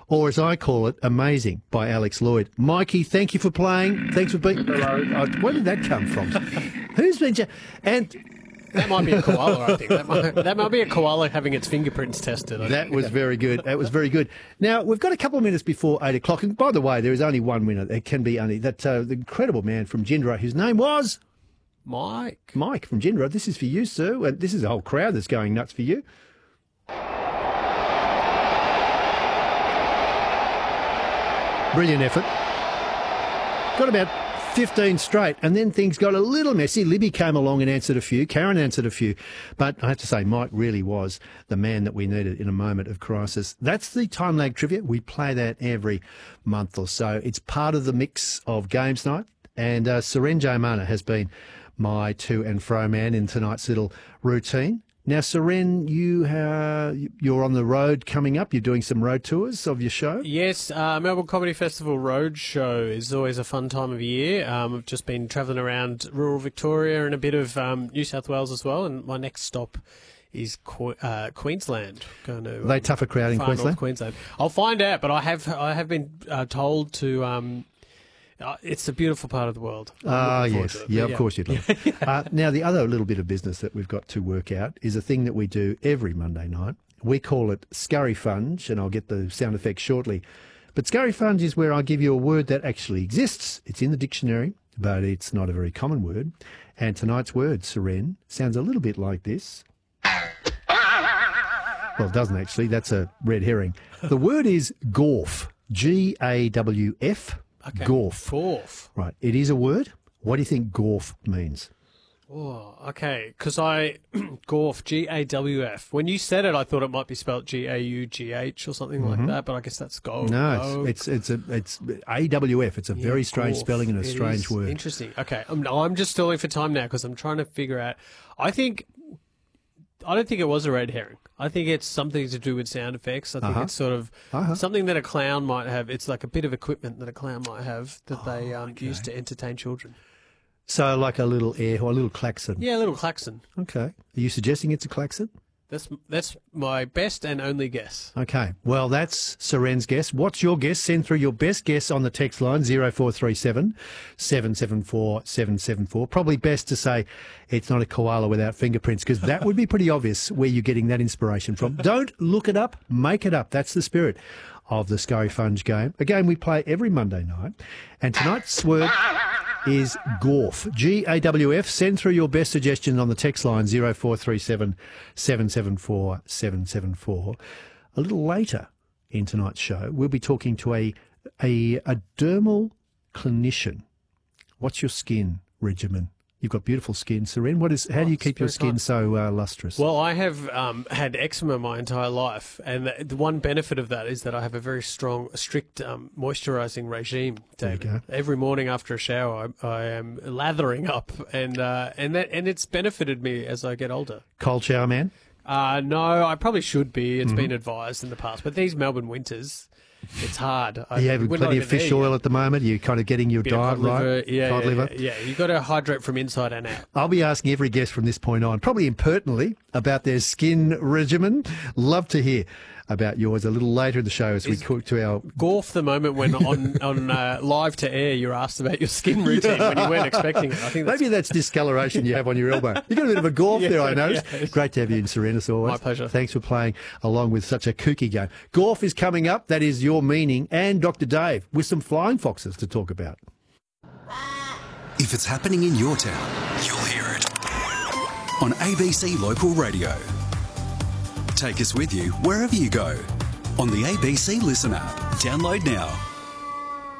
or as I call it, amazing, by Alex Lloyd. Mikey, thank you for playing. Thanks for being... Where did that come from? Who's been... And... That might be a koala, I think. That might be a koala having its fingerprints tested. That was very good. That was very good. Now, we've got a couple of minutes before 8 o'clock. And by the way, there is only one winner. There can be only... That the incredible man from Gindra, whose name was... Mike from Gindra. This is for you, sir. And this is a whole crowd that's going nuts for you. Brilliant effort. Got about 15 straight, and then things got a little messy. Libby came along and answered a few. Karen answered a few. But I have to say, Mike really was the man that we needed in a moment of crisis. That's the time lag trivia. We play that every month or so. It's part of the mix of games night. And Seren Jaimana has been my to and fro man in tonight's little routine. Now, Seren, you're on the road coming up. You're doing some road tours of your show. Yes, Melbourne Comedy Festival Road Show is always a fun time of year. I've just been travelling around rural Victoria and a bit of New South Wales as well. And my next stop is Queensland. Going to, Are they tougher crowd in Queensland? Queensland. I'll find out, but I have been told to. It's a beautiful part of the world. Yes. Yeah, of course you'd love. Now, the other little bit of business that we've got to work out is a thing that we do every Monday night. We call it Scurry Funge, and I'll get the sound effects shortly. But Scurry Funge is where I give you a word that actually exists. It's in the dictionary, but it's not a very common word. And tonight's word, Seren, sounds a little bit like this. Well, it doesn't actually. That's a red herring. The word is Gawf. Gawf. Okay. Gawf. Right. It is a word. What do you think Gawf means? Oh, okay. Because Gawf, G-A-W-F. When you said it, I thought it might be spelled G-A-U-G-H or something like that, but I guess that's Gawf. No, it's A-W-F. It's a very strange spelling and a strange word. Interesting. Okay. I'm just stalling for time now because I'm trying to figure out. I don't think it was a red herring. I think it's something to do with sound effects. I think it's sort of something that a clown might have. It's like a bit of equipment that a clown might have that they use to entertain children. So like a little air or a little klaxon. Yeah, a little klaxon. Okay. Are you suggesting it's a klaxon? That's my best and only guess. Okay. Well, that's Seren's guess. What's your guess? Send through your best guess on the text line, 0437 774 774. Probably best to say it's not a koala without fingerprints, because that would be pretty obvious where you're getting that inspiration from. Don't look it up, make it up. That's the spirit of the Scurry Funge game. A game we play every Monday night. And tonight's word is Gawf. G-A-W-F. Send through your best suggestions on the text line 0437 774 774. A little later in tonight's show, we'll be talking to a dermal clinician. What's your skin regimen? You've got beautiful skin, Seren. How do you keep your skin so lustrous? Well, I have had eczema my entire life, and the one benefit of that is that I have a very strict moisturising regime, David. Every morning after a shower, I am lathering up, and it's benefited me as I get older. Cold shower man? No, I probably should be. It's been advised in the past, but these Melbourne winters, it's hard. You have plenty of fish oil at the moment. You're kind of getting your diet right. Cod liver. Yeah, you've got to hydrate from inside and out. I'll be asking every guest from this point on, probably impertinently, about their skin regimen. Love to hear about yours a little later in the show as we cook to our... Gawf the moment when on live to air you're asked about your skin routine when you weren't expecting it. I think maybe that's discoloration you have on your elbow. You got a bit of a Gawf there, I noticed. Yeah. Great to have you in, Seren, as always. My pleasure. Thanks for playing along with such a kooky game. Gawf is coming up. That is your meaning. And Dr. Dave with some flying foxes to talk about. If it's happening in your town, you'll hear it on ABC Local Radio. Take us with you wherever you go on the ABC Listen app. Download now.